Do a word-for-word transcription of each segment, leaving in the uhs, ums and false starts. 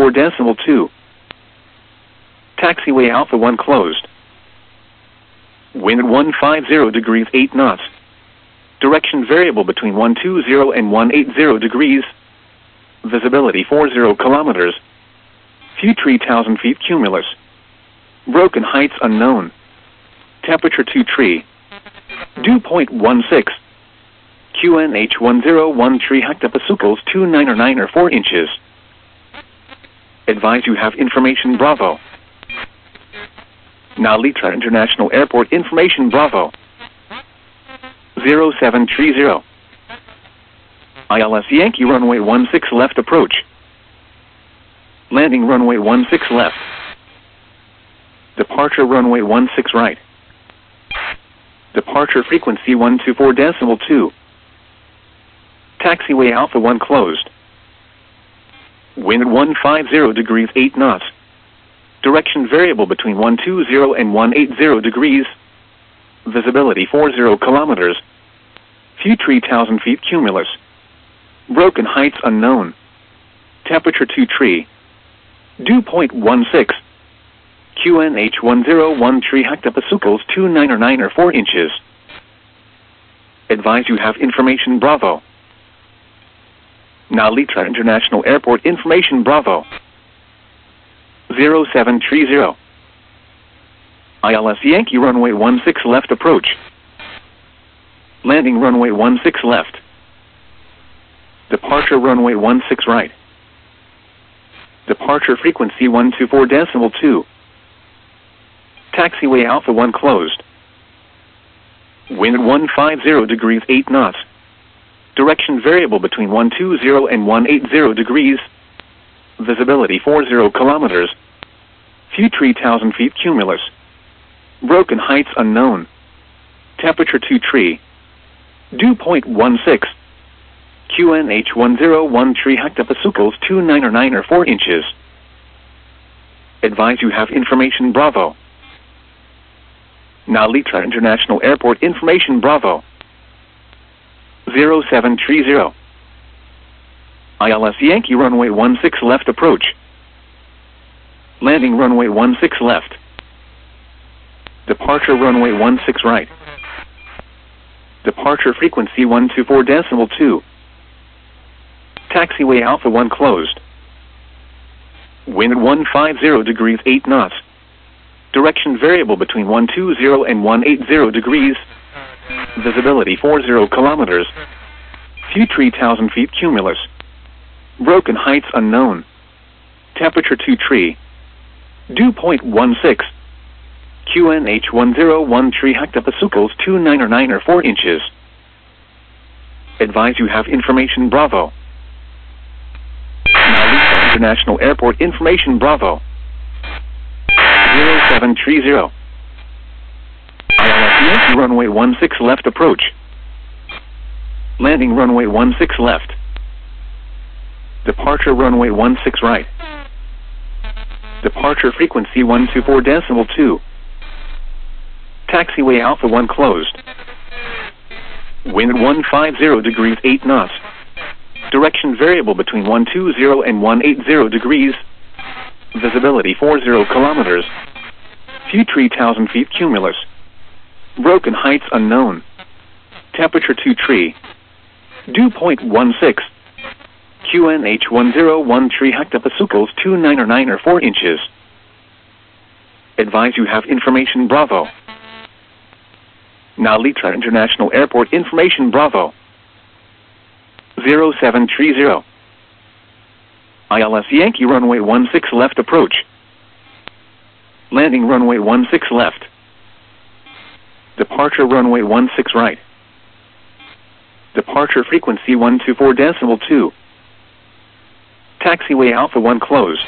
four decimal two. Taxiway Alpha one closed. Wind one five zero degrees eight knots. Direction variable between one two zero and one eight zero degrees. Visibility four zero kilometers. Few three thousand feet cumulus. Broken heights unknown. Temperature two tree. Dew point one six. Q N H one zero one three hectopascals two nine or nine or four inches. Advise you have information Bravo. Nalitra International Airport information Bravo. zero seven three zero. I L S Yankee runway one six left approach. Landing runway one six left. Departure runway one six right. Departure frequency one two four decimal two. Taxiway Alpha one closed. Wind one five zero degrees eight knots. Direction variable between one two zero and one eight zero degrees. Visibility four zero kilometers. Few three thousand feet cumulus. Broken heights unknown. Temperature two tree. Dew point one six. Q N H one zero one three hectopascals two nine or nine or four inches. Advise you have information Bravo. Nalitra International Airport information Bravo. zero seven three zero. I L S Yankee runway one six left approach. Landing runway one six left. Departure runway one six right. Departure frequency one two four decimal two. Taxiway Alpha one closed. Wind one five zero degrees eight knots. Direction variable between one two zero and one eight zero degrees. Visibility four zero kilometers. Few three thousand feet cumulus. Broken heights unknown. Temperature two tree. Dew point one six. Q N H one zero one three hectopascals two nine or nine or four inches. Advise you have information Bravo. Nalitra International Airport information Bravo. zero seven three zero. I L S Yankee runway one six left approach. Landing runway one six left. Departure runway one six right. Departure frequency one two four decimal two. Taxiway Alpha one closed. Wind one five zero degrees eight knots. Direction variable between one two zero and one eight zero degrees. Visibility four zero kilometers. Few three thousand feet cumulus. Broken heights unknown. Temperature two tree. Dew point one six. Q N H one zero one three hectopascals two nine or nine or four inches. Advise you have information Bravo. Nalitra International Airport information Bravo. zero seven three zero. I L S Yankee runway one six left approach. Landing runway one six left. Departure runway one six right. Departure frequency one two four decimal two. Taxiway Alpha one closed. Wind one five zero degrees eight knots. Direction variable between one two zero and one eight zero degrees. Visibility four zero kilometers. Few three thousand feet cumulus. Broken heights unknown. Temperature two tree. Dew point one six. Q N H one zero one three hectopascals two nine or nine or four inches. Advise you have information Bravo. Nalitra International Airport information Bravo. zero seven three zero. I L S Yankee runway one six left approach. Landing runway one six left. Departure runway one six right. Departure frequency one two four decimal two. Taxiway Alpha one closed.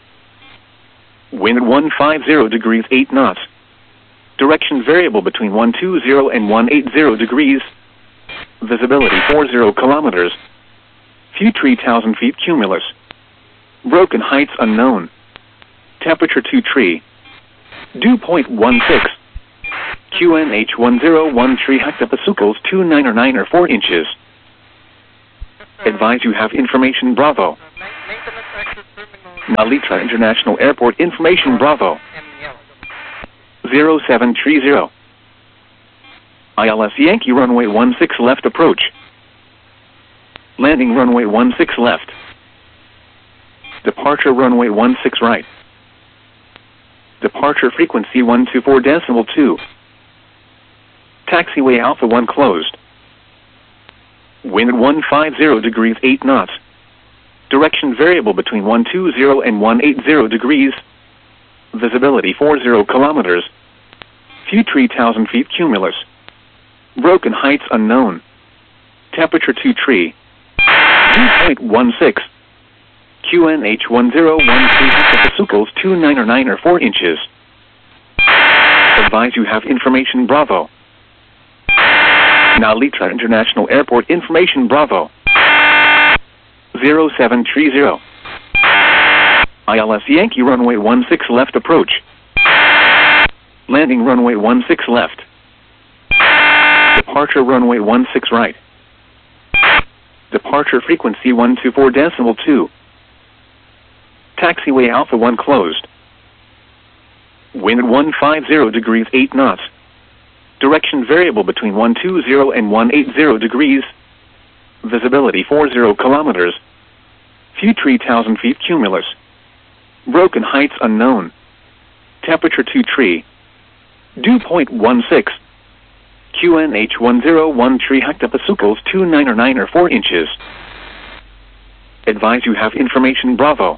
Wind one five zero degrees eight knots. Direction variable between one two zero and one eight zero degrees. Visibility four zero kilometers. Few three thousand feet cumulus. Broken heights unknown. Temperature two tree. Dew point one six. Q N H one zero one three hectopascals two nine or nine or four inches. Advise you have information Bravo. Maintenance access terminal Narita International Airport information Bravo. zero seven three zero. I L S Yankee runway one six left approach. Landing runway one six left. Departure runway one six right. Departure frequency one two four decimal two. Taxiway Alpha one closed. Wind one five zero degrees eight knots. Direction variable between one two zero and one eight zero degrees. Visibility forty kilometers. Few three thousand feet cumulus. Broken heights unknown. Temperature two tree. dew point one six. Q N H one zero one three Hectopascals two nine or nine or four inches. Advise you have information Bravo. Narita International Airport information Bravo. zero seven three zero. I L S Yankee runway one six left approach. Landing runway one six left. Departure runway one six right. Departure frequency one two four decimal two. Taxiway Alpha one closed. Wind one five zero degrees eight knots. Direction variable between one two zero and one eight zero degrees. Visibility forty kilometers. Few three thousand feet cumulus. Broken heights unknown. Temperature two tree. dew point one six. Q N H one zero one three Hectopascals two nine or nine or four inches. Advise you have information Bravo.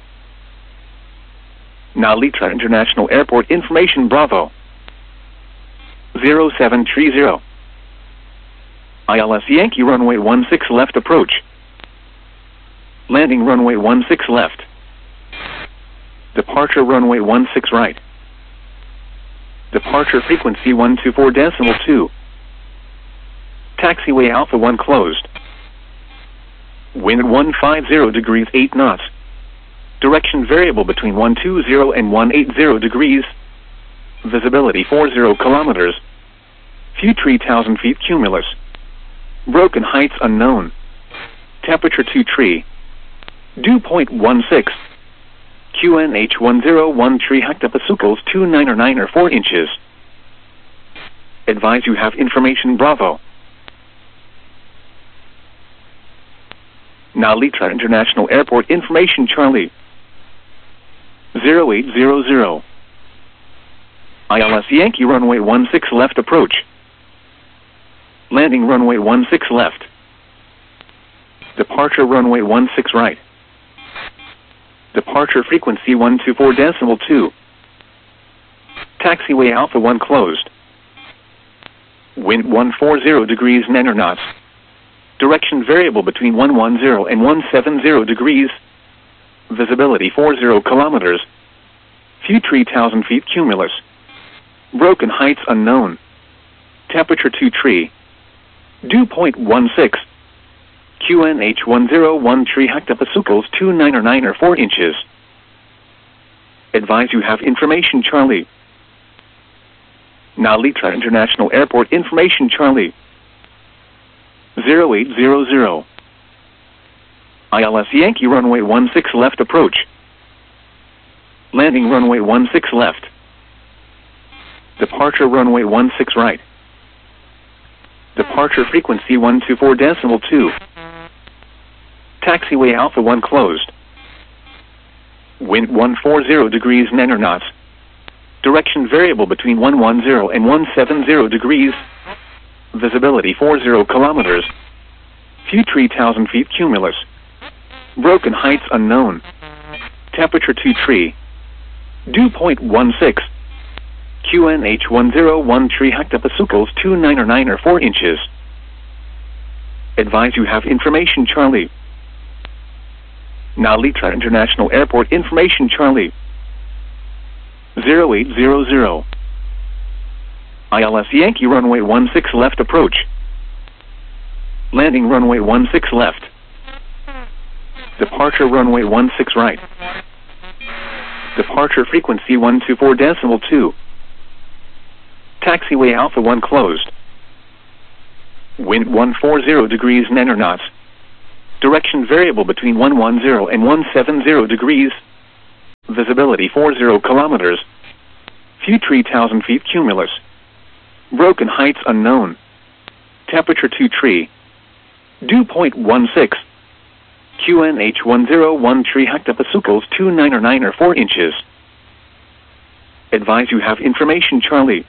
Narita International Airport information Bravo. zero seven three zero. I L S Yankee runway one six left approach. Landing runway one six left. Departure runway one six right. Departure frequency one two four decimal two. Taxiway Alpha one closed. Wind one five zero degrees eight knots. Direction variable between one two zero and one eight zero degrees. Visibility forty kilometers. Few three thousand feet cumulus. Broken heights unknown. Temperature two tree. dew point one six. Q N H one zero one three Hectopascals two nine or nine or four inches. Advise you have information Bravo. Narita International Airport information Charlie. zero eight zero zero. I L S Yankee runway one six left approach. Landing runway one six left. Departure runway one six right. Departure frequency one two four decimal two. Taxiway Alpha one closed. Wind one forty degrees nine or knots. Direction variable between one ten and one seventy degrees. Visibility forty kilometers. Few three thousand feet cumulus. Broken heights unknown. Temperature two tree. dew point one six. Q N H one zero one three Hectopascals two nine or nine or four inches. Advise you have information Charlie. Narita International Airport information Charlie. zero eight zero zero. I L S Yankee runway one six left approach. Landing runway one six left. Departure runway one six right. Departure frequency one two four decimal two. Taxiway Alpha one closed. Wind one forty degrees nine or knots. Direction variable between one ten and one seventy degrees. Visibility forty kilometers. Few three thousand feet cumulus. Broken heights unknown. Temperature two tree. dew point one six. Q N H one zero one three Hectopascals two nine or nine or four inches. Advise you have information Charlie. Narita International Airport information Charlie. zero eight zero zero. I L S Yankee runway one six left approach. Landing runway one six left. Departure runway one six right. Departure frequency one two four decimal two. Taxiway Alpha one closed. Wind one forty degrees nine or knots. Direction variable between one ten and one seventy degrees. Visibility forty kilometers. View three thousand feet cumulus. Broken heights unknown. Temperature two tree. Dew point one six. Q N H one zero one three hectopascals two nine or nine or four inches. Advise you have information Charlie.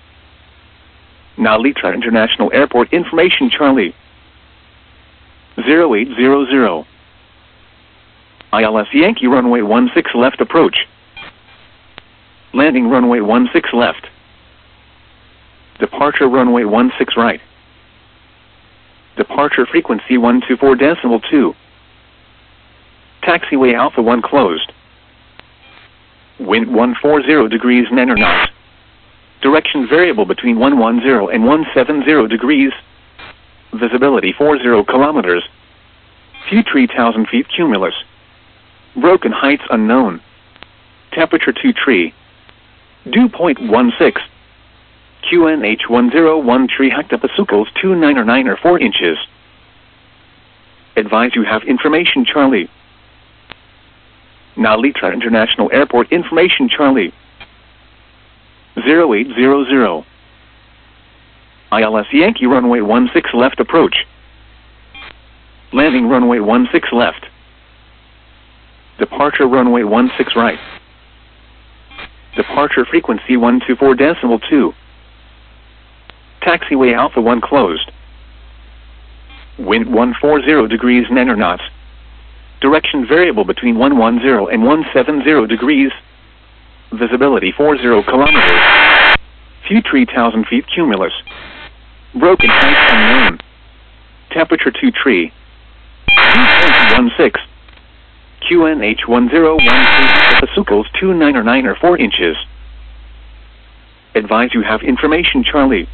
Now Litra International Airport information Charlie. zero eight zero zero. I L S Yankee runway one six left approach. Landing runway one six left. Departure runway one six right. Departure frequency one two four decimal two. Taxiway Alpha one closed. Wind one forty degrees nine or knots. Direction variable between one ten and one seventy degrees. Visibility forty kilometers. View three thousand feet cumulus. Broken heights unknown. Temperature two tree. Dew point one six. Q N H one zero one three hectopascals two nine or nine or four inches. Advise you have information Charlie. Now Litra International Airport information Charlie. zero eight zero zero. I L S Yankee runway one six left approach. Landing runway one six left. Departure runway one six right. Departure frequency one two four decimal two. Taxiway Alpha one closed. Wind one forty degrees nine or knots. Direction variable between one ten and one seventy degrees. Visibility forty kilometers. View three thousand feet cumulus. Broken heights unknown. Temperature two tree. Dew point one six. Q N H one zero one three hectopascals two nine or nine or four inches. Advise you have information Charlie.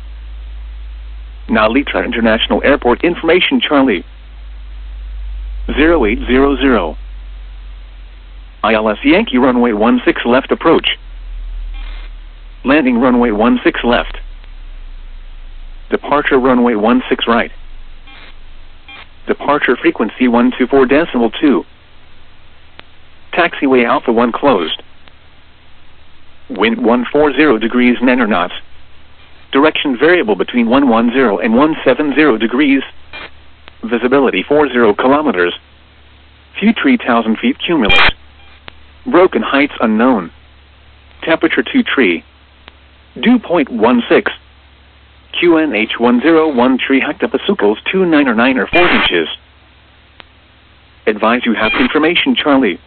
Now Litra International Airport information Charlie. zero eight zero zero. I L S Yankee runway one six left approach. Landing runway one six left. Departure runway one six right. Departure frequency one two four decimal two. Taxiway Alpha one closed. Wind one forty degrees nine or knots. Direction variable between one ten and one seventy degrees. Visibility forty kilometers. View three thousand feet cumulus. Broken heights unknown. Temperature two tree. Dew point one six. Q N H one zero one three hectopascals two nine or nine or four inches. Advise you have information Charlie.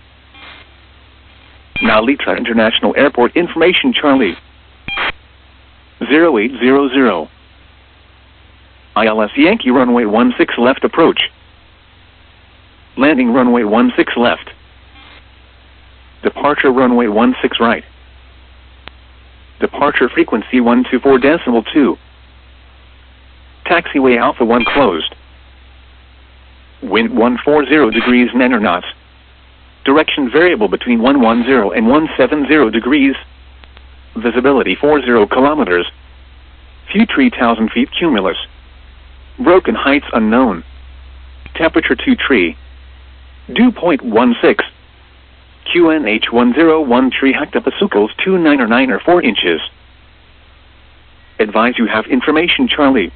Now Litra International Airport information Charlie. zero eight zero zero. I L S Yankee runway one six left approach. Landing runway one six left. Departure runway one six right. Departure frequency one two four decimal two. Taxiway Alpha one closed. Wind one forty degrees nine or knots. Direction variable between one ten and one seventy degrees. Visibility forty kilometers. View three thousand feet cumulus. Broken heights unknown. Temperature two tree. Dew point one six. Q N H one zero one three hectopascals two nine or nine or four inches. Advise you have information Charlie.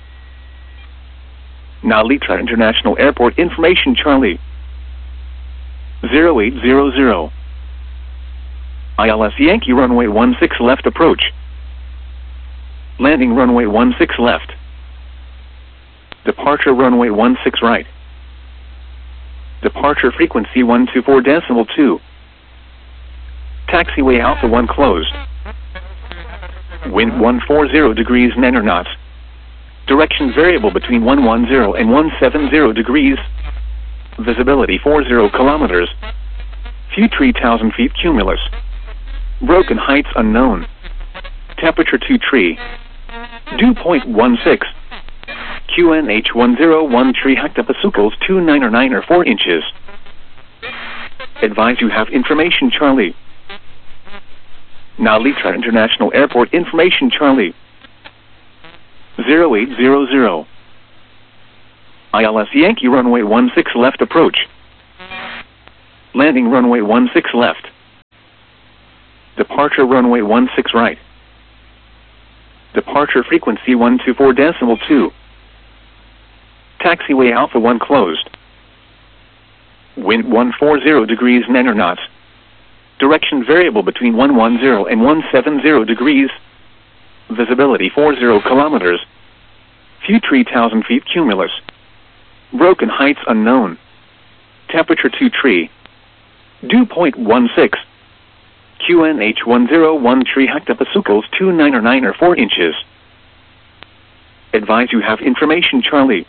Now Litra International Airport information Charlie. zero eight zero zero. I L S Yankee runway one six left approach. Landing runway one six left. Departure runway one six right. Departure frequency one two four decimal two. Taxiway Alpha one closed. Wind one forty degrees nine or knots. Direction variable between one ten and one seventy degrees. Visibility forty kilometers. View three thousand feet cumulus. Broken heights unknown. Temperature two tree. Dew point one six. Q N H one zero one three hectopascals two nine or nine or four inches. Advise you have information Charlie. Now Litra International Airport information Charlie. zero eight zero zero. I L S Yankee runway one six left approach. Landing runway one six left. Departure runway one six right. Departure frequency one two four decimal two. Taxiway Alpha one closed. Wind one forty degrees nine knots. Direction variable between one ten and one seventy degrees. Visibility forty kilometers. Few three thousand feet cumulus. Broken heights unknown. Temperature two tree. Dew point one six. Q N H one zero one three hectopascals two nine nine or four inches. Advise you have information Charlie.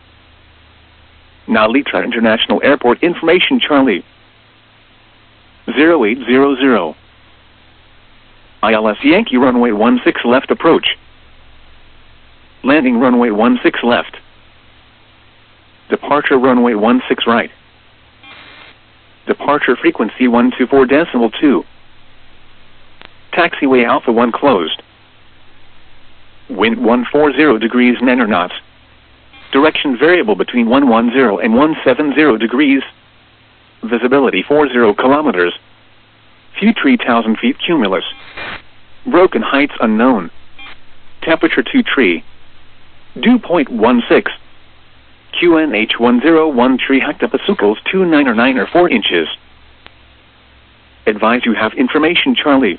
Now Litra International Airport information Charlie. zero eight zero zero. I L S Yankee runway one six left approach. Landing runway one six left. Departure runway one six right. Departure frequency one two four decimal two. Taxiway Alpha one closed. Wind one forty degrees nine knots. Direction variable between one ten and one seventy degrees. Visibility forty kilometers. Few three thousand feet cumulus. Broken heights unknown. Temperature two tree. Dew point one six. Q N H one zero one three hectopascals two nine nine or four inches. Advise you have information Charlie.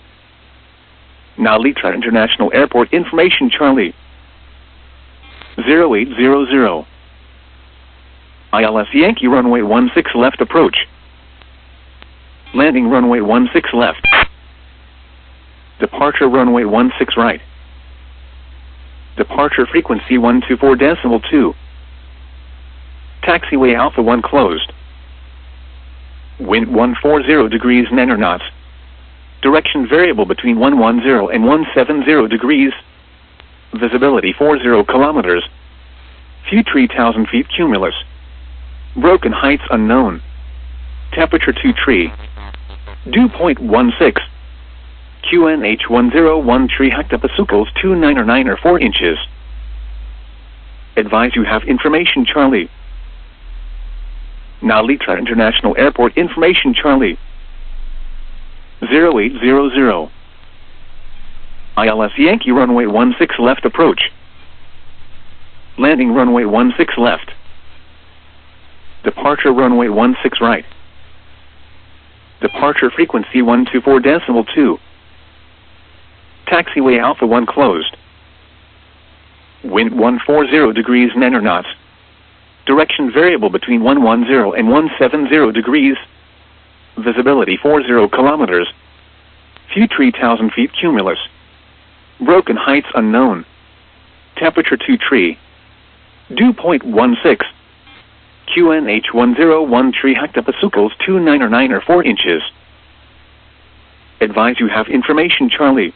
Now Litra International Airport information Charlie. zero eight zero zero. I L S Yankee runway one six left approach. Landing runway one six left. Departure runway one six right. Departure frequency one two four decimal two. Taxiway Alpha one closed. Wind one forty degrees nine knots. Direction variable between one ten and one seventy degrees. Visibility forty kilometers. Few three thousand feet cumulus. Broken heights unknown. Temperature two tree. Dew point one six. Q N H one zero one three hectopascals two nine nine or four inches. Advise you have information Charlie. Now Litra International Airport information Charlie. zero eight zero zero. I L S Yankee runway one six left approach. Landing runway one six left. Departure runway one six right. Departure frequency one two four decimal two. Taxiway Alpha one closed. Wind one forty degrees nine knots. Direction variable between one ten and one seventy degrees. Visibility forty kilometers. Few three thousand feet cumulus. Broken heights unknown. Temperature two tree. Dew point one six. Q N H one zero one three hectopascals two nine nine or four inches. Advise you have information Charlie.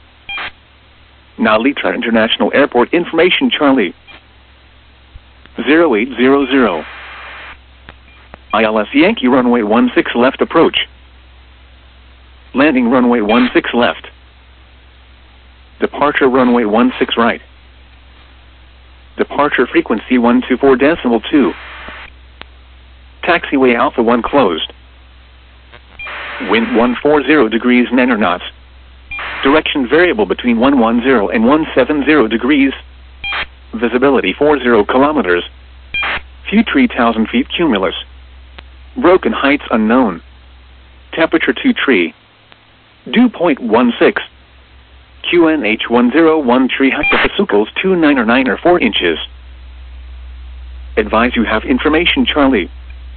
Now Litra International Airport information Charlie. zero eight zero zero. I L S Yankee runway one six left approach. Landing runway one six left. Departure runway one six right. Departure frequency one two four decimal two. Taxiway Alpha one closed. Wind one forty degrees nine knots. Direction variable between one ten and one seventy degrees. Visibility forty kilometers. Few three thousand feet cumulus. Broken heights unknown. Temperature two tree. Dew point one six. Q N H one zero one three hectopascals two nine nine or four inches. Advise you have information Charlie.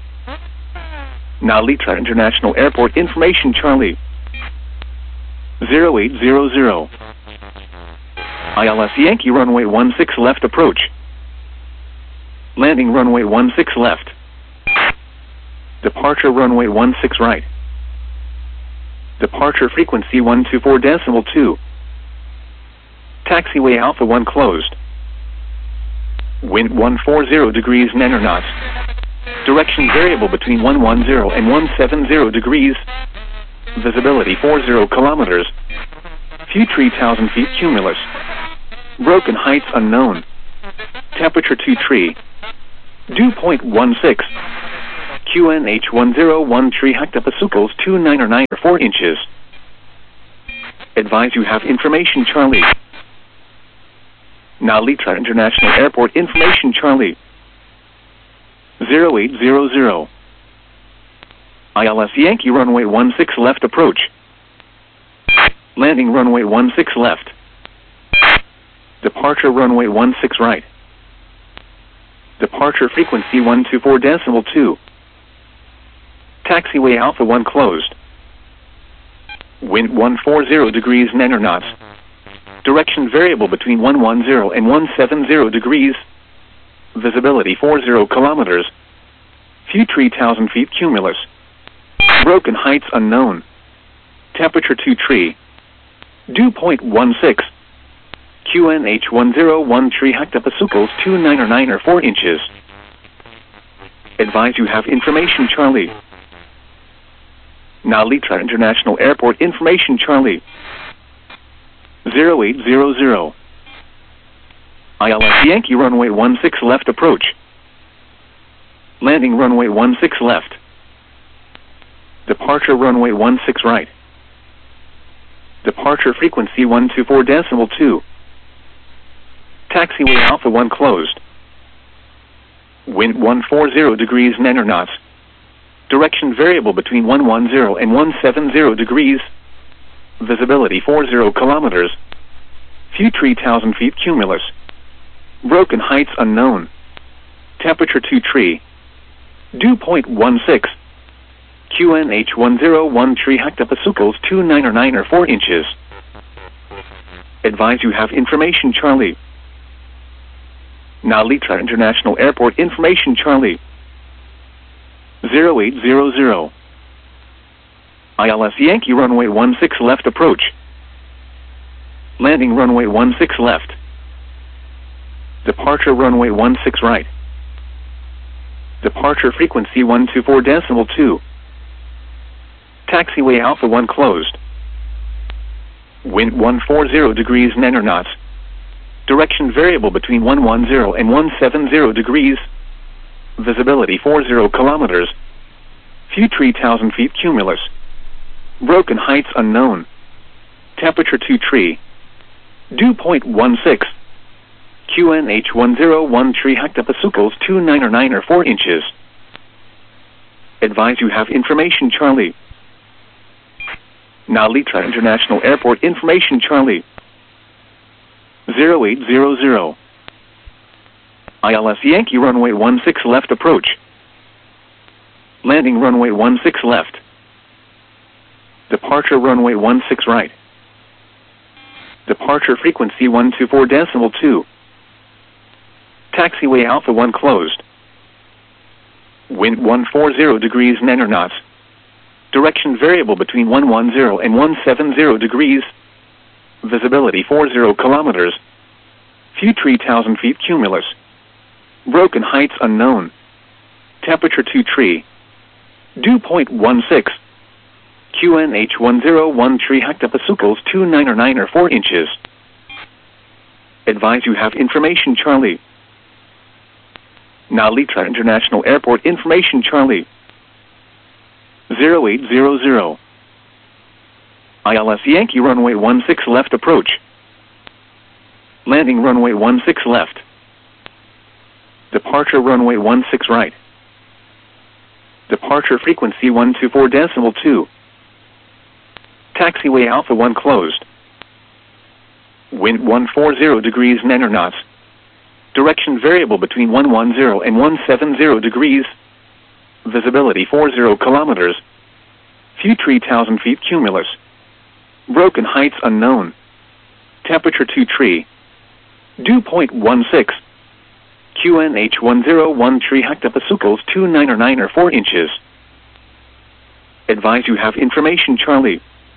Now Litra International Airport information Charlie. zero eight zero zero. I L S Yankee runway one six left approach. Landing runway one six left. Departure runway one six right. Departure frequency one two four decimal two. Taxiway Alpha one closed. Wind one forty degrees nine knots. Direction variable between one ten and one seventy degrees. Visibility forty kilometers. Few three thousand feet cumulus. Broken heights unknown. Temperature two tree. Dew point one six. Q N H one zero one three hectopascals two nine nine or four inches. Advise you have information Charlie. Narita International Airport information Charlie. zero eight zero zero. I L S Yankee runway one six left approach. Landing runway one six left. Departure runway one six right. Departure frequency one two four decimal two. Taxiway Alpha one closed. Wind one forty degrees nine knots. Direction variable between one ten and one seventy degrees. Visibility forty kilometers. Few three thousand feet cumulus. Broken heights unknown. Temperature two tree. Dew point one six. Q N H one zero one three hectopascals two nine nine or four inches. Advise you have information Charlie. Narita International Airport information Charlie. zero eight zero zero. I L S Yankee runway one six left approach. Landing runway one six left. Departure runway one six right. Departure frequency one two four decimal two. Taxiway Alpha one closed. Wind one forty degrees nine knots. Direction variable between one ten and one seventy degrees. Visibility forty kilometers. Few three thousand feet cumulus. Broken heights unknown. Temperature two tree. Dew point one six. Q N H one zero one three hectopascals two nine nine or four inches. Advise you have information Charlie. Narita International Airport information Charlie. zero eight zero zero. I L S Yankee runway one six left approach. Landing runway one six left. Departure runway one six right. Departure frequency one two four decimal two. Taxiway Alpha one closed. Wind one forty degrees nine knots. Direction variable between one ten and one seventy degrees. Visibility forty kilometers. Few three thousand feet cumulus. Broken heights unknown. Temperature two tree. Dew point one six. Q N H one zero one three hectopascals two nine nine or four inches. Advise you have information Charlie. Narita International Airport information Charlie. zero eight zero zero. I L S Yankee runway one six left approach. Landing runway one six left. Departure runway one six right. Departure frequency one two four decimal two. Taxiway Alpha one closed. Wind one forty degrees nine knots. Direction variable between one ten and one seventy degrees. Visibility forty kilometers. Few three thousand feet cumulus. Broken heights unknown. Temperature two tree. Dew point one six. Q N H one zero one three hectopascals two nine nine or four inches. Advise you have information Charlie. Narita International Airport information Charlie. zero eight zero zero. I L S Yankee runway one six left approach. Landing runway one six left. Departure runway one six right. Departure frequency one two four decimal two. Taxiway Alpha one closed. Wind one forty degrees nine knots. Direction variable between one ten and one seventy degrees. Visibility forty kilometers. Few three thousand feet cumulus. Broken heights unknown. Temperature two tree. Dew point one six. Q N H one zero one three hectopascals two nine nine or four inches. Advise you have information Charlie.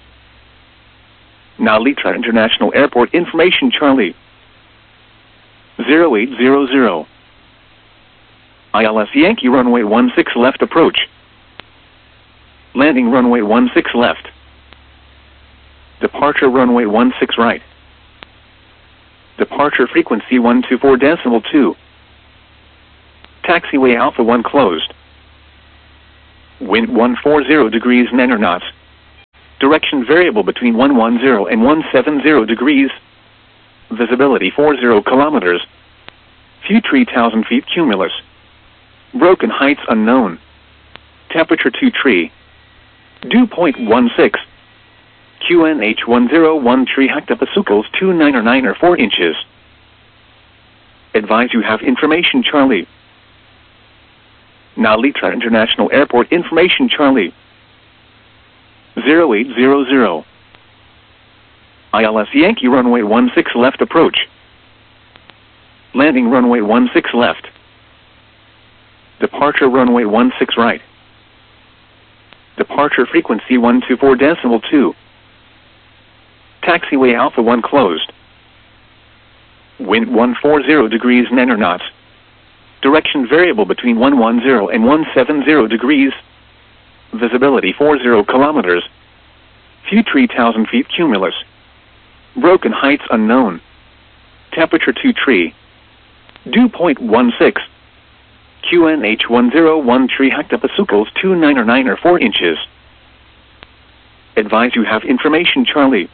Narita International Airport information Charlie. zero eight zero zero. I L S Yankee runway one six left approach. Landing runway one six left. Departure runway one six right. Departure frequency one two four decimal two. Taxiway Alpha one closed. Wind one forty degrees nine knots. Direction variable between one ten and one seventy degrees. Visibility forty kilometers. Future one thousand feet cumulus. Broken heights unknown. Temperature two tree. Dew point one six. Q N H one oh one tree hectopascals two ninety-nine or four inches. Advise you have information Charlie. Nalitra International Airport information Charlie. zero eight zero zero. I L S Yankee runway one six left approach. Landing runway one six left. Departure runway one six right. Departure frequency one two four decimal two. Taxiway Alpha one closed. Wind one forty degrees nine knots. Direction variable between one ten and one seventy degrees. Visibility forty kilometers. Future one thousand feet cumulus. Broken heights unknown. Temperature two tree. Dew point one six. Q N H one oh one tree hectopascals two ninety-nine or four inches. Advise you have information Charlie.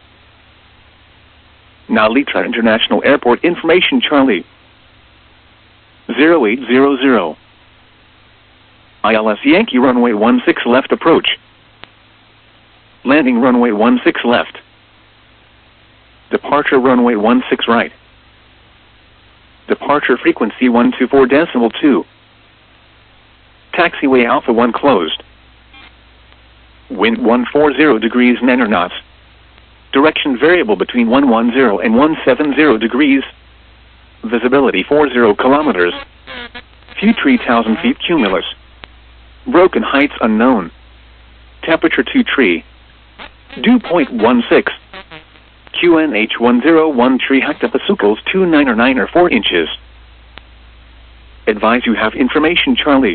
Nalitra International Airport information Charlie. zero eight zero zero. I L S Yankee runway one six left approach. Landing runway one six left. Departure runway one six right. Departure frequency one two four decimal two. Taxiway Alpha one closed. Wind one forty degrees nine knots. Direction variable between one ten and one seventy degrees. Visibility forty kilometers. Future one thousand feet cumulus. Broken heights unknown. Temperature two tree. Dew point one six. Q N H one oh one tree hectopascals two ninety-nine or four inches. Advise you have information Charlie.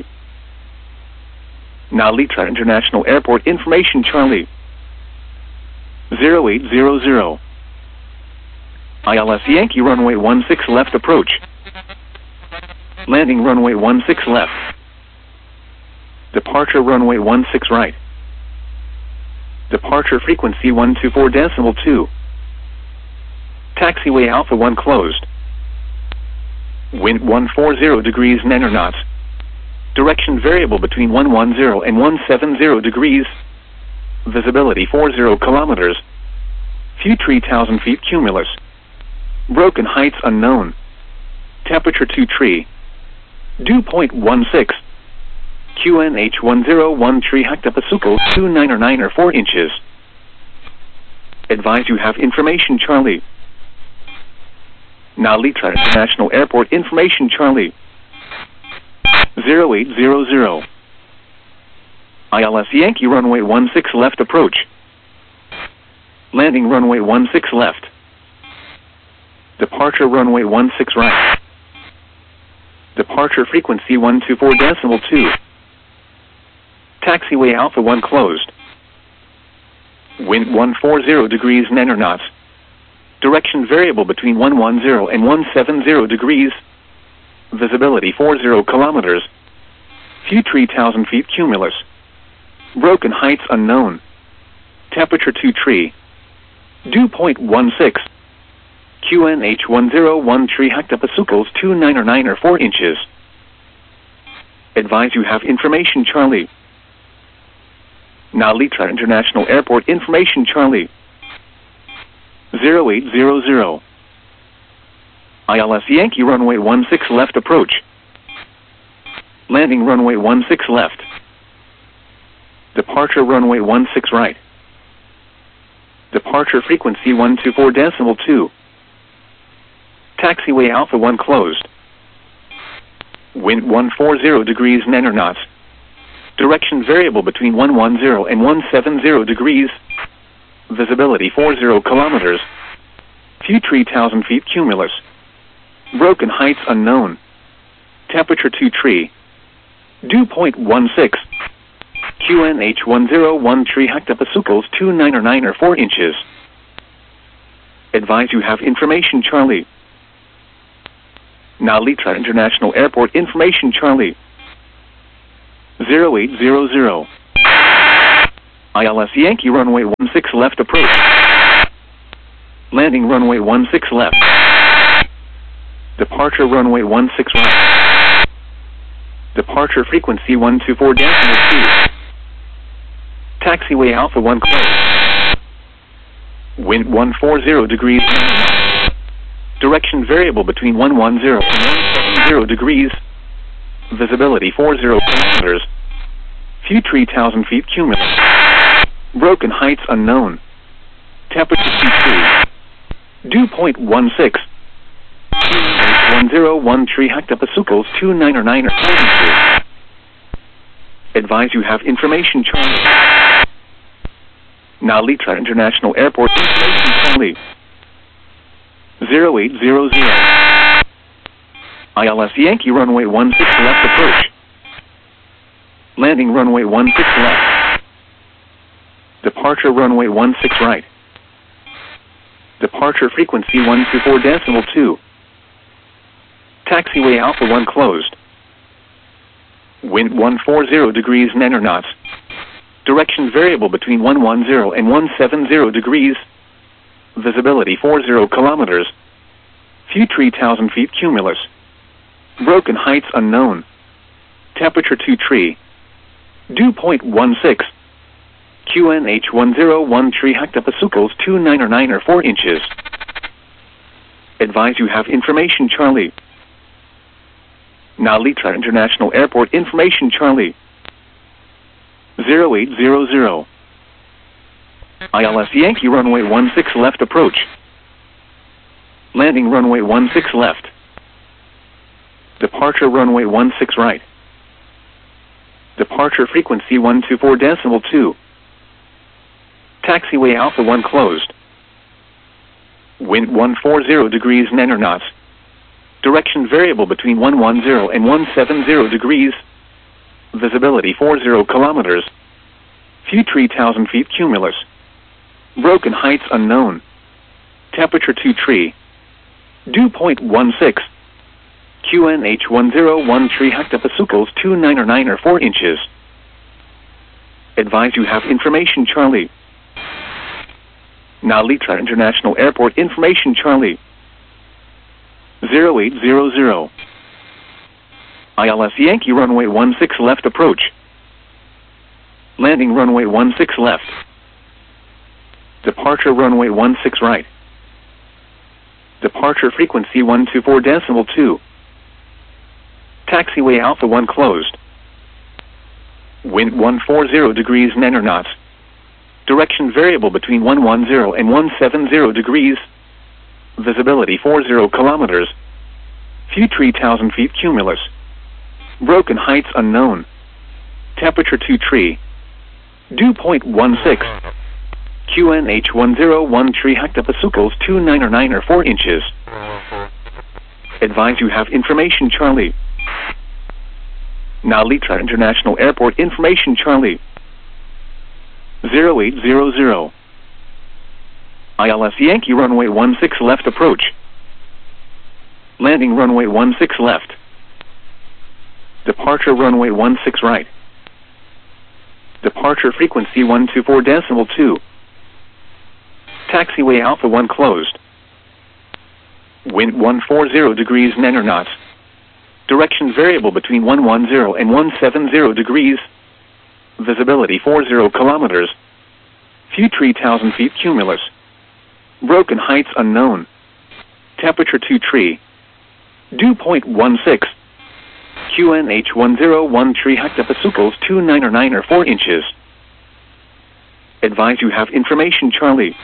Nalitra International Airport information Charlie. zero eight zero zero. I L S Yankee runway one six left approach. Landing runway one six left. Departure runway one six right. Departure frequency one two four decimal two. Taxiway Alpha one closed. Wind one forty degrees nine knots. Direction variable between one ten and one seventy degrees. Visibility forty kilometers. Future one thousand feet cumulus. Broken heights unknown. Temperature two tree. Dew point one six. Q N H one oh one tree hectopascals two ninety-nine or four inches. Advise you have information Charlie. Nalitra International Airport information Charlie. zero eight zero zero. I L S Yankee runway one six left approach. Landing runway one six left. Departure runway one six right. Departure frequency one two four decimal two. Taxiway Alpha one closed. Wind one forty degrees nine knots. Direction variable between one ten and one seventy degrees. Visibility forty kilometers. Future one thousand feet cumulus. Broken heights unknown. Temperature two tree. Dew point one six. Q N H one oh one tree hectopascals two ninety-nine or four inches. Advise you have information Charlie. Nalitra International Airport information Charlie. zero eight zero zero. I L S Yankee runway one six left approach. Landing runway one six left. Departure runway one six right. Departure frequency one two four decimal two. Taxiway Alpha one closed. Wind one forty degrees nine knots. Direction variable between one ten and one seventy degrees. Visibility forty kilometers. Future one thousand feet cumulus. Broken heights unknown. Temperature two tree. Dew point one six. Q N H one oh one tree hectopascals two ninety-nine or four inches. Advise you have information Charlie. Nalitra International Airport information Charlie. zero eight zero zero. I L S Yankee runway one six left approach. Landing runway one six left. Departure runway one six right. Departure frequency one two four decimal two. Taxiway Alpha one closed. Wind one forty degrees. Direction variable between one ten and one seventy degrees. Visibility forty kilometers. Few three thousand feet cumulative. Broken heights unknown. Temperature T three. Dew point one six. one zero one three hectopascals two nine nine or Advise you have information Charlie. Now Litra International Airport information Charlie. zero eight zero zero. I L S Yankee runway one six left approach. Landing runway one six left. Departure runway one six right. Departure frequency one two four decimal two. Taxiway Alpha one closed. Wind one forty degrees nine knots. Direction variable between one ten and one seventy degrees. Visibility forty kilometers. Few three thousand feet cumulus. Broken heights unknown. Temperature two three. Dew point one six. Q N H one zero one three hectopascals two nine nine or four inches. Advise you have information Charlie. Now Litra International Airport information Charlie. zero eight zero zero. I L S Yankee runway one six left approach. Landing runway one six left. Departure runway one six right. Departure frequency one two four decimal two. Taxiway Alpha one closed. Wind one forty degrees nine knots. Direction variable between one ten and one seventy degrees. Visibility forty kilometers. Few three thousand feet cumulus. Broken heights unknown. Temperature two three. Dew point one six. Q N H one zero one three hectopascals two nine nine or four inches. Advise you have information Charlie. Now Litra International Airport information Charlie. zero eight zero zero. I L S Yankee runway one six left approach. Landing runway one six left. Departure runway one six right. Departure frequency one two four decimal two. Taxiway Alpha one closed. Wind one forty degrees nine knots. Direction variable between one ten and one seventy degrees. Visibility forty kilometers. Few three thousand feet cumulus. Broken heights unknown. Temperature two three. Dew point one six. Q N H one zero one three hectopascals two nine nine or four inches. Advise you have information Charlie. Now Litra International Airport information Charlie. zero eight zero zero. I L S Yankee runway one six left approach. Landing runway one six left. Departure runway one six right. Departure frequency one two four decimal two. Taxiway Alpha one closed. Wind one forty degrees nine knots. Direction variable between one ten and one seventy degrees. Visibility forty kilometers. Few three thousand feet cumulus. Broken heights unknown. Temperature two three. Dew point one six. Q N H one zero one three hectopascals two nine nine or four inches. Advise you have information Charlie.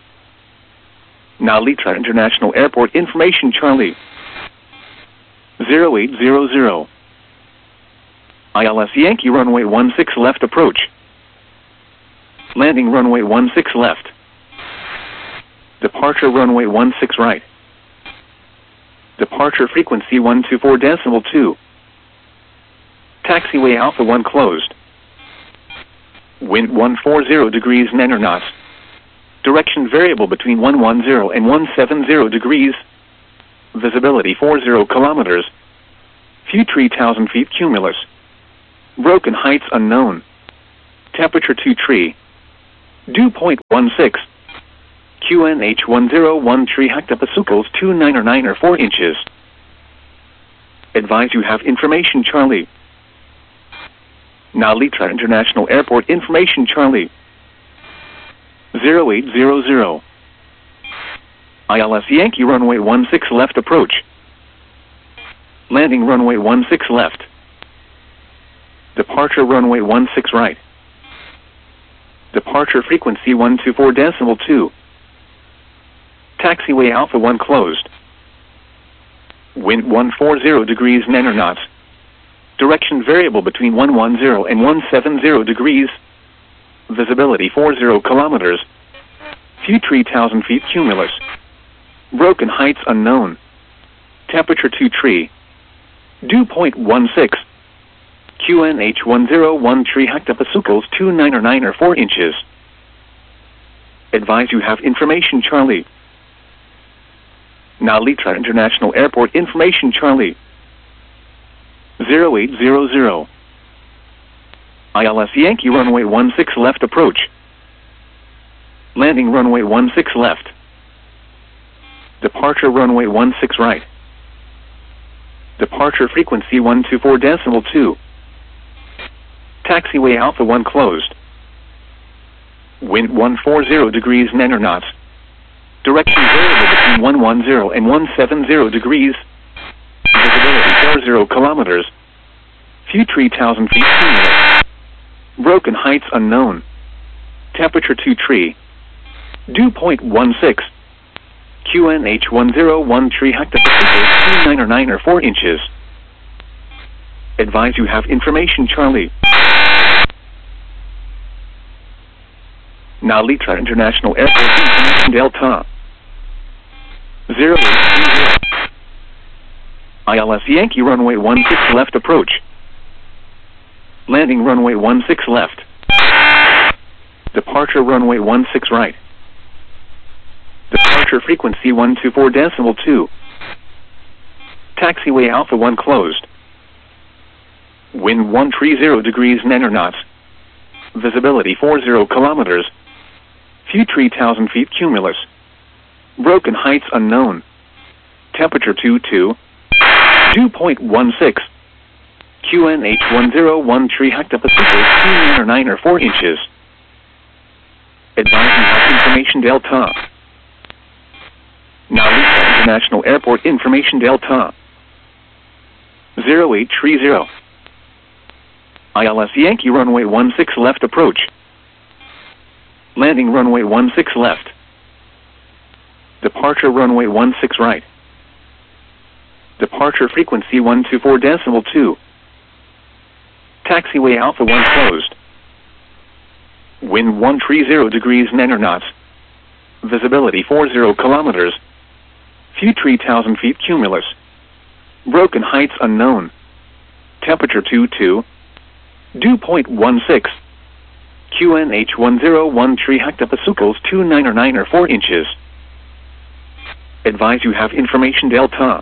Now Litra International Airport information Charlie. zero eight zero zero. I L S Yankee runway one six left approach. Landing runway one six left. Departure runway one six right. Departure frequency one two four decimal two. Taxiway Alpha one closed. Wind one forty degrees nine knots. Direction variable between one ten and one seventy degrees. Visibility forty kilometers. Few three thousand feet cumulus. Broken heights unknown. Temperature two three. Dew point one six. Q N H one zero one three hectopascals two nine or nine or four inches. Advise you have information Charlie. Now Litra International Airport information Charlie. zero eight zero zero. I L S Yankee runway one six left approach. Landing runway one six left. Departure runway one six right. Departure frequency one two four decimal two. Taxiway Alpha one closed. Wind one forty degrees nine knots. Direction variable between one ten and one seventy degrees. Visibility forty kilometers. Few three thousand feet cumulus. Broken heights unknown. Temperature two tree. Dew point one six. Q N H one zero one three hectopascals two nine or nine or four inches. Advise you have information Charlie. Now Litra International Airport information Charlie. zero eight zero zero. I L S Yankee runway one six left approach. Landing runway one six left. Departure runway one six right. Departure frequency one two four decimal two. Taxiway Alpha one closed. Wind one forty degrees nine knots. Direction variable between one ten and one seventy degrees. Visibility forty kilometers. Few three thousand feet cumulus. Broken heights unknown. Temperature two tree. Dew point one six. Q N H one zero one three hectopascals two nine or nine or four inches. Advise you have information Charlie. Now Litra International Airport information Delta. zero eight three zero. I L S Yankee runway one six left approach. Landing runway one six left. Departure runway one six right. Departure frequency one two four decimal two. Taxiway Alpha one closed. Wind one thirty degrees nine knots. Visibility forty kilometers. Few three thousand feet cumulus. Broken heights unknown. Temperature two two. Dew point one six. Q N H one zero one three hectopascals two nine or nine or four inches. Advise you have information Delta. Now Litra International Airport information Delta. zero eight three zero. I L S Yankee runway one six left approach. Landing runway one six left. Departure runway one six right. Departure frequency one two four decimal two. Taxiway Alpha one closed. Wind one thirty degrees nine knots. Visibility forty kilometers. Few three thousand feet cumulus. Broken heights unknown. Temperature two two. Dew point one six. Q N H one zero one three hectopascals two nine or nine or four inches. Advise you have information Delta.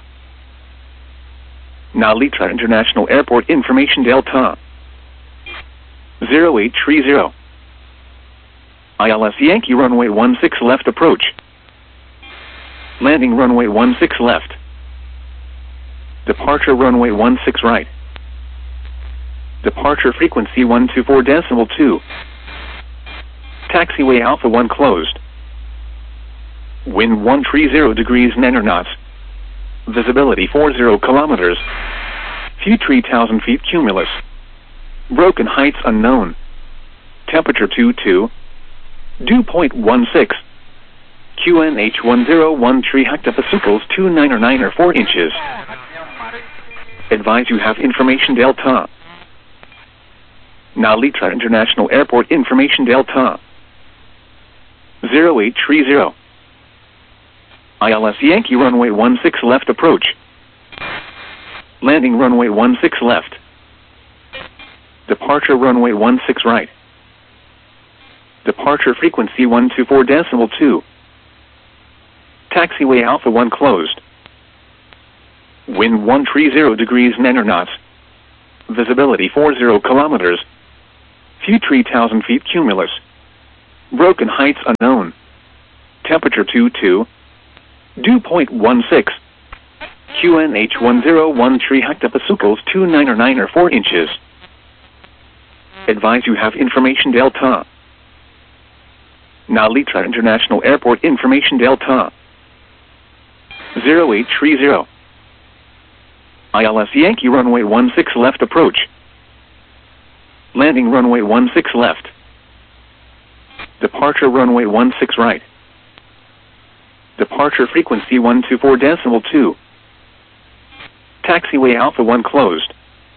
Now Litra International Airport information Delta. zero eight three zero. I L S Yankee runway one six left approach. Landing runway one six left. Departure runway one six right. Departure frequency one two four decimal two. Taxiway Alpha one closed. Wind one thirty degrees nine knots. Visibility forty kilometers. Few three thousand feet cumulus. Broken heights unknown. Temperature two two. Dew point one six. Q N H one zero one three hectopascals two nine or nine or four inches. Advise you have information Delta. Now Litra International Airport information Delta. zero eight three zero. I L S Yankee runway one six left approach. Landing runway one six left. Departure runway one six right. Departure frequency one two four decimal two. Taxiway Alpha one closed. Wind one thirty degrees nine knots. Visibility forty kilometers. Few three thousand feet cumulus. Broken heights unknown. Temperature two two. Dew point one six. Q N H one zero one three hectopascals two nine or nine or four inches. Advise you have information delta. Nalitra International Airport information delta. zero eight three zero. I L S Yankee runway one six left approach. Landing runway one six left. Departure runway one six right. Departure frequency one two four decimal two. Taxiway Alpha one closed.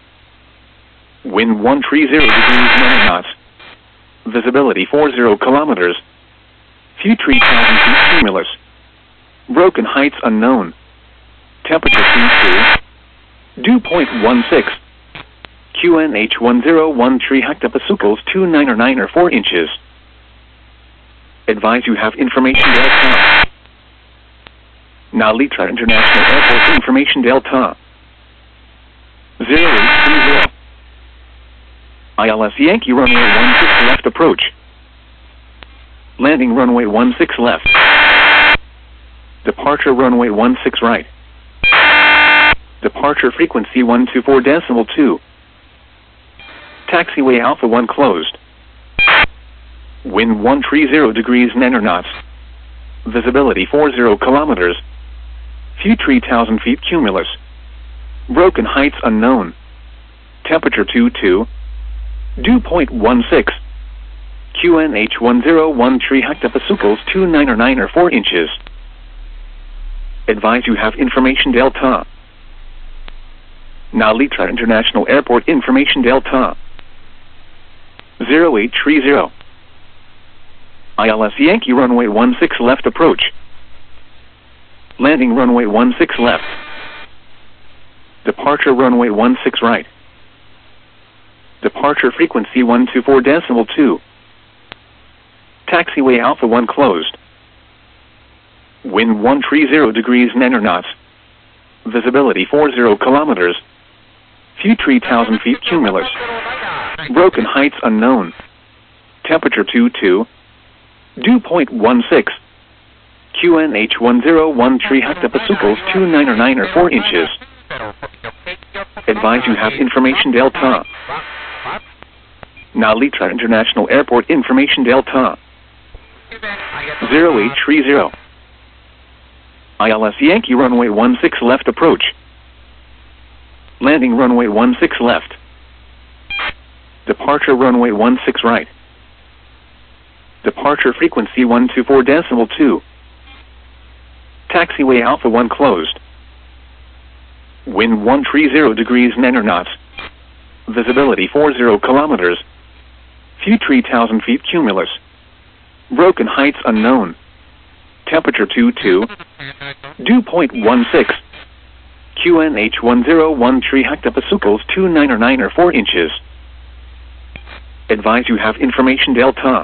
Wind one three zero degrees nine knots. Visibility four zero kilometers. Few three thousand feet cumulus. Broken heights unknown. Temperature two two. Dew point one six. Q N H one zero one three hectopascals two nine or nine or four inches. Advise you have information delta. Nalitra International Airport information delta. zero eight three zero. I L S Yankee runway one six left approach. Landing runway one six left. Departure runway one six right. Departure frequency one two four decimal two. Taxiway Alpha one closed. Wind one three zero degrees nine knots. Visibility four zero kilometers. Few three thousand feet cumulus. Broken heights unknown. Temperature two two. Dew point one six. Q N H one zero one three hectopascals two nine or nine or four inches. Advise you have information delta. Nalitra International Airport information delta. zero eight three zero. I L S Yankee runway one six left approach. Landing runway one six left. Departure runway one six right. Departure frequency one two four decimal two. Taxiway Alpha one closed. Wind one three zero degrees nine knots. Visibility four zero kilometers. Few three thousand feet cumulus. Broken heights unknown. Temperature two two. Dew point one six. Q N H one zero one three hectopascals two nine or nine or four inches. Advise you have information delta. Nalitra International Airport information delta. zero eight three zero. I L S Yankee runway one six left approach. Landing runway one six left. Departure runway one six right. Departure frequency one two four decimal two. Taxiway Alpha one closed. Wind one three zero degrees nine knots. Visibility four zero kilometers. Few three thousand feet cumulus. Broken heights unknown. Temperature two two. Dew point one six. Q N H one zero one three hectopascals two nine or nine or four inches. Advise you have information delta.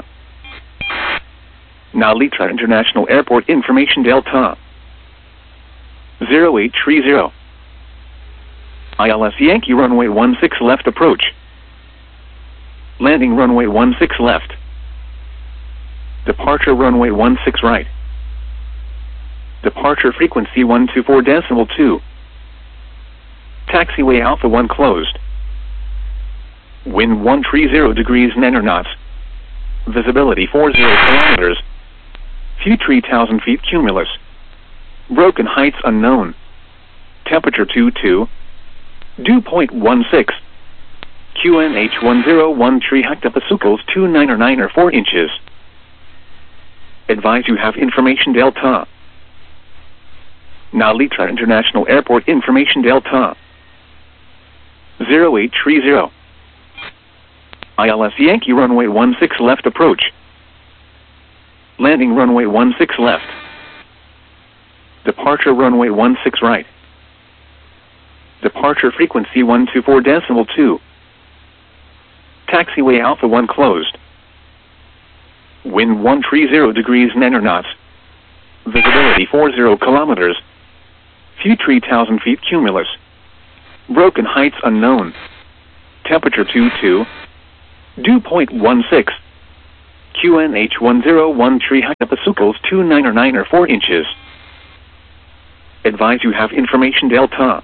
Nalitra International Airport information delta. zero eight three zero. I L S Yankee runway one six left approach. Landing runway one six left. Departure runway one six right. Departure frequency one two four decimal two. Taxiway Alpha one closed. Wind one three zero degrees nine knots. Visibility four zero kilometers. Few three thousand feet cumulus. Broken heights unknown. Temperature two two. Dew point one six. Q N H one zero one three hectopascals two nine or nine or four inches. Advise you have information delta. Nalitra International Airport information delta. zero eight three zero. I L S Yankee runway one six left approach. Landing runway one six left. Departure runway one six right. Departure frequency one two four decimal two. Taxiway Alpha one closed. Wind one three zero degrees nine knots. Visibility four zero kilometers. Few three thousand feet cumulus. Broken heights unknown. Temperature two two. Dew point one six. Q N H one zero one three hectopascals two nine or nine or four inches. Advise you have information Delta.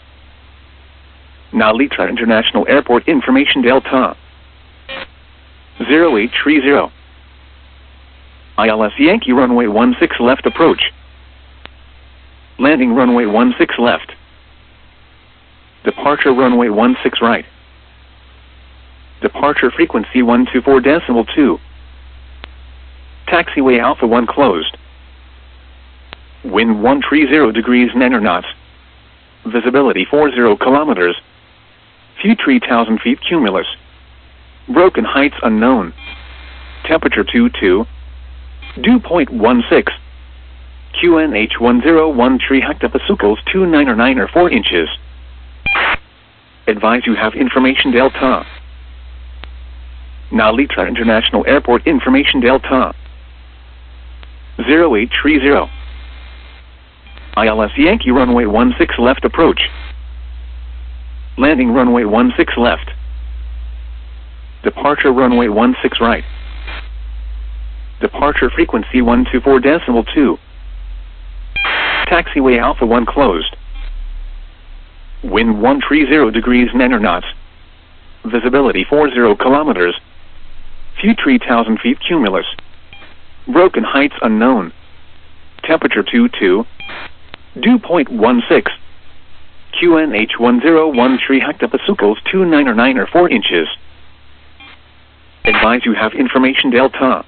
Nalitra International Airport information Delta. zero eight three zero. I L S Yankee runway one six left approach. Landing runway one six left. Departure runway one six right. Departure frequency one two four decimal two. Taxiway Alpha one closed. Wind one three zero degrees nine knots. Visibility forty kilometers. Few three thousand feet cumulus. Broken heights unknown. Temperature two two. Dew point one six. Q N H one zero one three hectopascals two nine or nine or four inches. Advise you have information Delta. Nalitra International Airport information Delta. zero eight three zero. I L S Yankee runway one six left approach. Landing runway one six left. Departure runway one six right. Departure frequency one two four decimal two. Taxiway Alpha one closed. Wind one three zero degrees nine knots. Visibility forty kilometers. Few three thousand feet cumulus. Broken heights unknown. Temperature two two. Dew point one six. Q N H one zero one three hectopascals two nine or nine or four inches. Advise you have information Delta.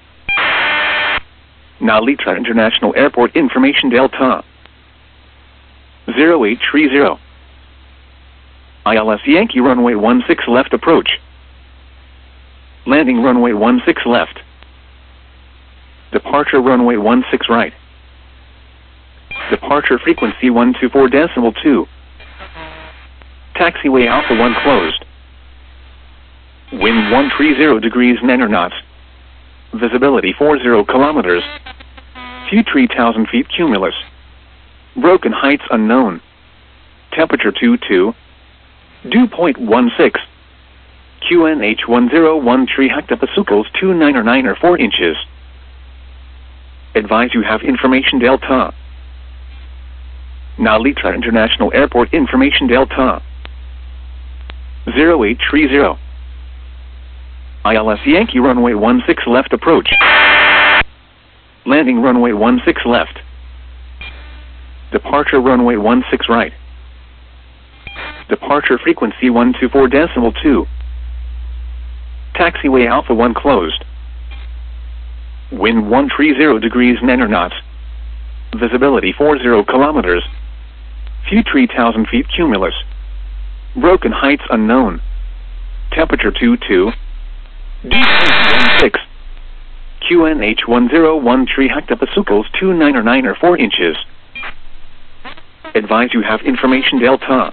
Nalitra International Airport information Delta. zero eight three zero. I L S Yankee runway one six left approach. Landing runway one six left. Departure runway one six right. Departure frequency one two four decimal two. Taxiway Alpha one closed. Wind one three zero degrees nine knots. Visibility forty kilometers. Few three thousand feet cumulus. Broken heights unknown. Temperature two two. Dew point one six. Q N H one zero one three hectopascals two nine or nine or four inches. Advise you have information Delta. Nalitra International Airport information Delta. zero eight three zero. I L S Yankee runway one six left approach. Landing runway one six left. Departure runway one six right. Departure frequency one two four decimal two. Taxiway Alpha one closed. Wind one three zero degrees nine knots. Visibility forty kilometers. Few three thousand feet cumulus. Broken heights unknown. Temperature two two. Dew point one six. Q N H one zero one three hectopascals two nine or nine or four inches. Advise you have information Delta.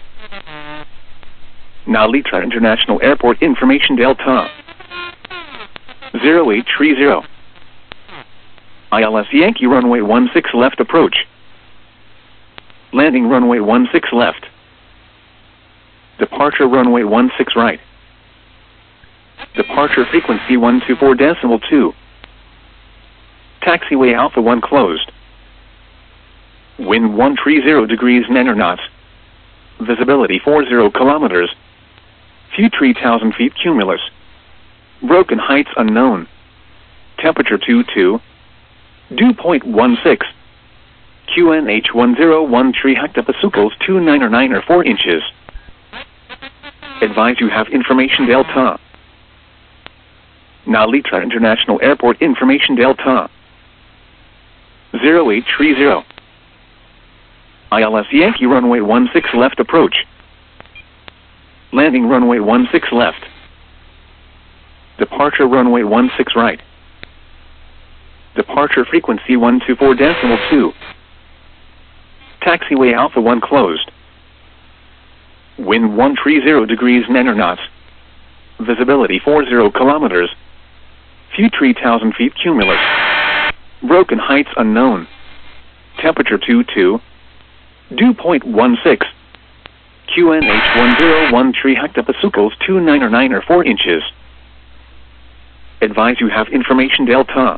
Nalitra International Airport information Delta. zero eight three zero. I L S Yankee runway one six left approach. Landing runway one six left. Departure runway one six right. Departure frequency one two four decimal two. Taxiway Alpha one closed. Wind one three zero degrees nine knots. Visibility forty kilometers. Few three thousand feet cumulus. Broken heights unknown. Temperature two two. Dew point one six. Q N H one zero one three hectopascals two nine or nine or four inches. Advise you have information Delta. Nalitra International Airport information Delta. zero eight three zero. I L S Yankee runway one six left approach. Landing runway one six left. Departure runway one six right. Departure frequency one two four decimal two. Taxiway Alpha one closed. Wind one three zero degrees nine knots. Visibility forty kilometers. Few three thousand feet cumulus. Broken heights unknown. Temperature two two. Dew point one six. Q N H one zero one three hectopascals two nine or nine or four inches. Advise you have information Delta.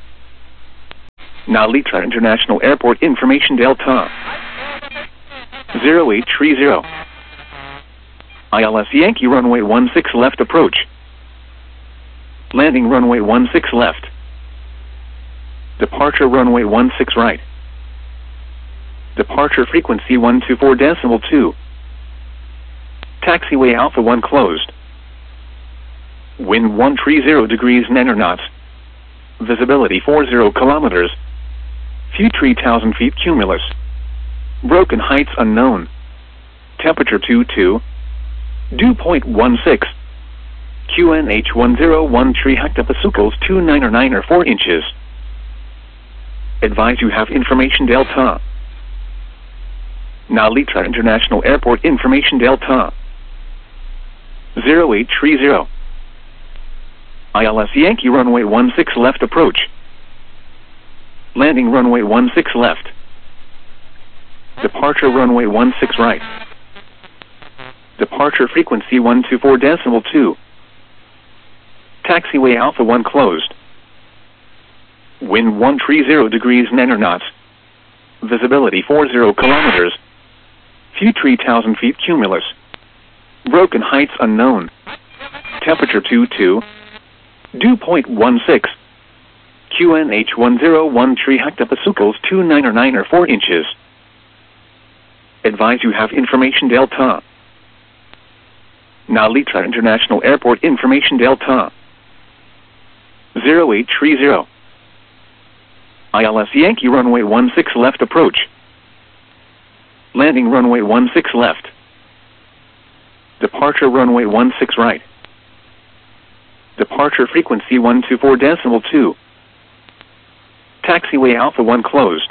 Narita International Airport information Delta. zero eight three zero. I L S Yankee runway one six left approach. Landing runway one six left. Departure runway one six right. Departure frequency one two four decimal two. Taxiway Alpha one closed. Wind one three zero degrees nine knots. Visibility four zero kilometers. Few three thousand feet cumulus. Broken heights unknown. Temperature two two. Dew point one six. Q N H one zero one three hectopascals two nine or nine or four inches. Advise you have information Delta. Narita International Airport information Delta. zero eight three zero. I L S Yankee runway one six left approach. Landing runway one six left. Departure runway one six right. Departure frequency one two four decimal two. Taxiway Alpha one closed. Wind one three zero degrees nine knots. Visibility four zero kilometers. Few three thousand feet cumulus. Broken heights unknown. Temperature two two. Dew point one six. Q N H one zero one three hectopascals two nine or nine or four inches. Advise you have information Delta. Narita International Airport information Delta. zero eight three zero. I L S Yankee runway one six left approach. Landing runway one six left. Departure runway one six right. Departure frequency one two four decimal two. Taxiway Alpha one closed.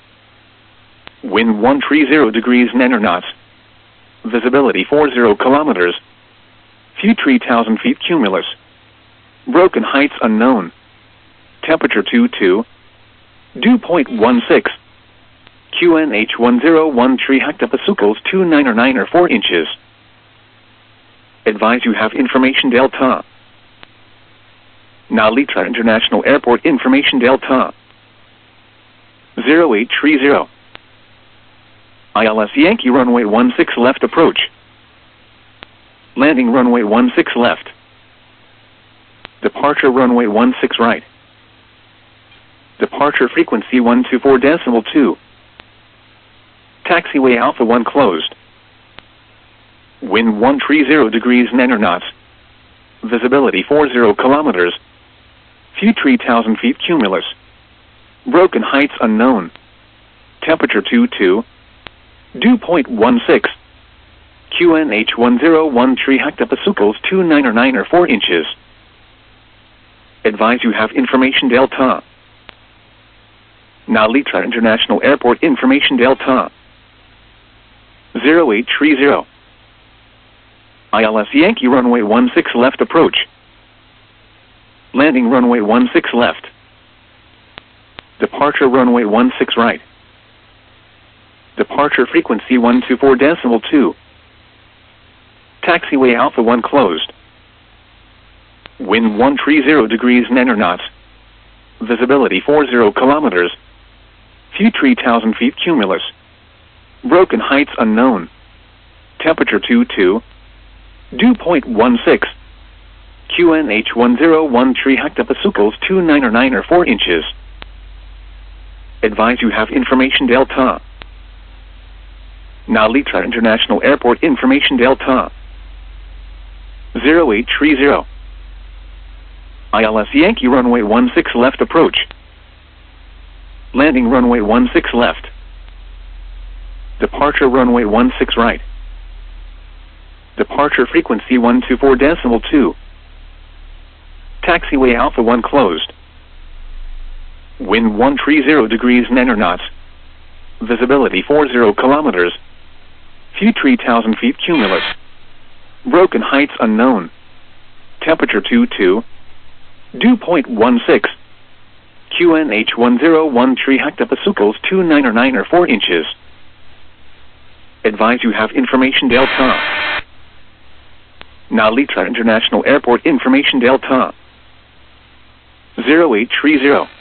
Wind one three zero degrees nine knots. Visibility four zero kilometers. Few three thousand feet cumulus. Broken heights unknown. Temperature two two. Dew point one six. Q N H one zero one three hectopascals two nine or nine or four inches. Advise you have information Delta. Narita International Airport information Delta. zero eight three zero. I L S Yankee runway one six left approach. Landing runway one six left. Departure runway one six right. Departure frequency one two four decimal two. Taxiway Alpha one closed. Wind one three zero degrees nine knots. Visibility four zero kilometers. Few three thousand feet cumulus. Broken heights unknown. Temperature two two. Dew point one six. Q N H one zero one three hectopascals two nine or nine or four inches. Advise you have information Delta. Narita International Airport information Delta. zero eight three zero. I L S Yankee runway one six left approach. Landing runway one six left. Departure runway one six right. Departure frequency one two four decimal two. Taxiway Alpha one closed. Wind one three zero degrees nine knots. Visibility four zero kilometers. Few three thousand feet cumulus. Broken heights unknown. Temperature two two. Dew point one six. Q N H one zero one three hectopascals two nine or nine or four inches. Advise you have information Delta. Narita International Airport information Delta. zero eight three zero. I L S Yankee runway one six left approach. Landing runway one six left. Departure runway one six right. Departure frequency one two four decimal two. Taxiway Alpha one closed. Wind one three zero degrees nine knots. Visibility four zero kilometers. Few three thousand feet cumulus. Broken heights unknown. Temperature two two. Dew point one six. Q N H one zero one three hectopascals two nine or nine or four inches. Advise you have information Delta. Narita International Airport information Delta. zero eight three zero.